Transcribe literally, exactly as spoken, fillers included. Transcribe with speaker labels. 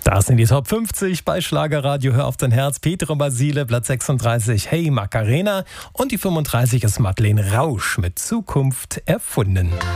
Speaker 1: Das sind die Top fünfzig bei Schlagerradio. Hör auf dein Herz. Petra Basile, Platz sechsunddreißig. Hey Macarena. Und die fünfunddreißig ist Madeleine Rausch mit Zukunft erfunden.